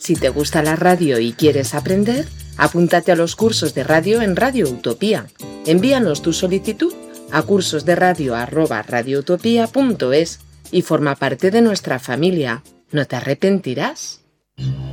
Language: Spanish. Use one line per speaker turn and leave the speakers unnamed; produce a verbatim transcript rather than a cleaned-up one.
Si te gusta la radio y quieres aprender, apúntate a los cursos de radio en Radio Utopía. Envíanos tu solicitud a cursosderadio arroba radioutopía punto es y forma parte de nuestra familia. No te arrepentirás.